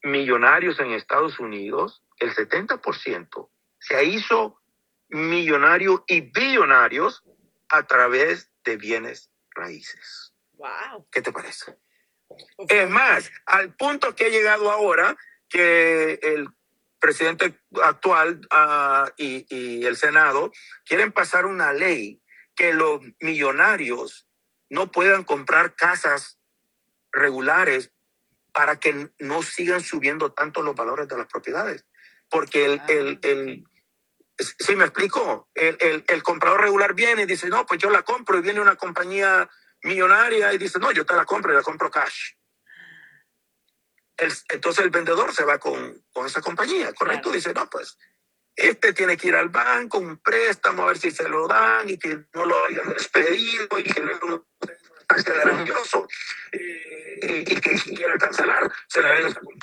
millonarios en Estados Unidos, el 70% se hizo millonario y billonarios a través de bienes raíces. Wow. ¿Qué te parece? Es más, al punto que ha llegado ahora que el presidente actual y el Senado quieren pasar una ley que los millonarios no puedan comprar casas regulares para que no sigan subiendo tanto los valores de las propiedades. Porque ¿sí me explico? El comprador regular viene y dice, no, pues yo la compro, y viene una compañía millonaria y dice, no, yo te la compro y la compro cash. Entonces el vendedor se va con esa compañía, ¿correcto? Claro. Dice, no, pues tiene que ir al banco, un préstamo, a ver si se lo dan y que no lo hayan despedido y que no esté grandioso y que si quiera cancelar, se le den esa compañía.